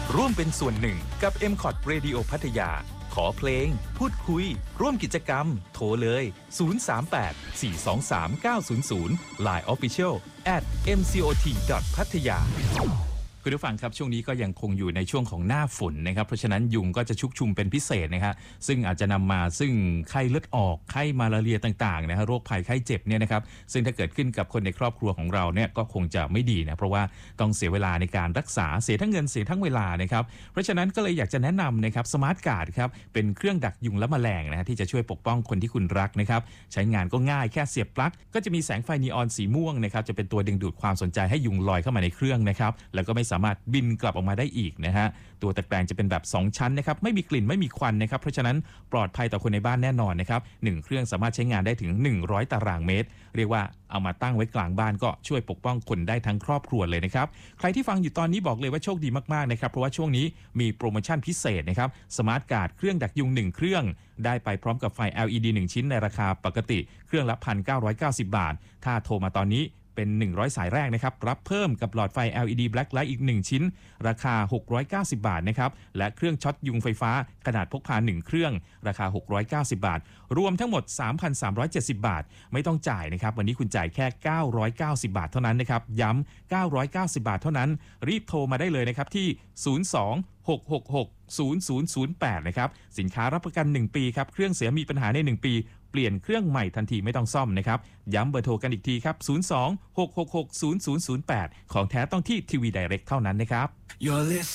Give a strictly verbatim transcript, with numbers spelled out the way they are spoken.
ร่วมเป็นส่วนหนึ่งกับ เอ็ม คอท Radio พัทยาขอเพลงพูดคุยร่วมกิจกรรมโทรเลยศูนย์ สาม แปด สี่ สอง สาม เก้า ศูนย์ ศูนย์ ไลน์ Official at เอ็ม ซี โอ ที ดอท พัทยาคุณผู้ฟังครับช่วงนี้ก็ยังคงอยู่ในช่วงของหน้าฝนนะครับเพราะฉะนั้นยุงก็จะชุกชุมเป็นพิเศษนะครับซึ่งอาจจะนำมาซึ่งไข้เลือดออกไข้มาลาเรียต่างๆนะฮะโรคภัยไข้เจ็บเนี่ยนะครับซึ่งถ้าเกิดขึ้นกับคนในครอบครัวของเราเนี่ยก็คงจะไม่ดีนะเพราะว่าต้องเสียเวลาในการรักษาเสียทั้งเงินเสียทั้งเวลานะครับเพราะฉะนั้นก็เลยอยากจะแนะนำนะครับสมาร์ทการ์ดครับเป็นเครื่องดักยุงและแมลงนะฮะที่จะช่วยปกป้องคนที่คุณรักนะครับใช้งานก็ง่ายแค่เสียบปลั๊กก็จะมีแสงไฟนีออนสีม่วงนะครับจะเป็นตัวดึงดูดความสนใจให้ยุงลอยเข้ามาในเครื่องนะครับแล้วก็ไม่สามารถบินกลับออกมาได้อีกนะฮะตัวตะแกรงจะเป็นแบบสองชั้นนะครับไม่มีกลิ่นไม่มีควันนะครับเพราะฉะนั้นปลอดภัยต่อคนในบ้านแน่นอนนะครับหนึ่งเครื่องสามารถใช้งานได้ถึงหนึ่งร้อยตารางเมตรเรียกว่าเอามาตั้งไว้กลางบ้านก็ช่วยปกป้องคนได้ทั้งครอบครัวเลยนะครับใครที่ฟังอยู่ตอนนี้บอกเลยว่าโชคดีมากๆนะครับเพราะว่าช่วงนี้มีโปรโมชั่นพิเศษนะครับสมาร์ทการ์ดเครื่องดักยุงหนึ่งเครื่องได้ไปพร้อมกับไฟ แอล อี ดี หนึ่งชิ้นในราคาปกติเครื่องละ หนึ่งพันเก้าร้อยเก้าสิบ บาทถ้าโทรมาตอนนี้เป็นหนึ่งร้อยสายแรกนะครับรับเพิ่มกับหลอดไฟ แอล อี ดี Black Light อีกหนึ่งชิ้นราคาหกร้อยเก้าสิบบาทนะครับและเครื่องช็อตยุงไฟฟ้าขนาดพกพาหนึ่งเครื่องราคาหกร้อยเก้าสิบบาทรวมทั้งหมด สามพันสามร้อยเจ็ดสิบ บาทไม่ต้องจ่ายนะครับวันนี้คุณจ่ายแค่เก้าร้อยเก้าสิบบาทเท่านั้นนะครับย้ำเก้าร้อยเก้าสิบบาทเท่านั้นรีบโทรมาได้เลยนะครับที่ศูนย์ สอง หก หก หก ศูนย์ ศูนย์ ศูนย์ แปดนะครับสินค้ารับประกันหนึ่งปีครับเครื่องเสียมีปัญหาในหนึ่งปีเปลี่ยนเครื่องใหม่ทันทีไม่ต้องซ่อมนะครับย้ำเบอร์โทรกันอีกทีครับศูนย์ สอง หก หก หก ศูนย์ ศูนย์ ศูนย์ แปดของแท้ต้องที่ทีวี Direct เท่านั้นนะครับ You're listening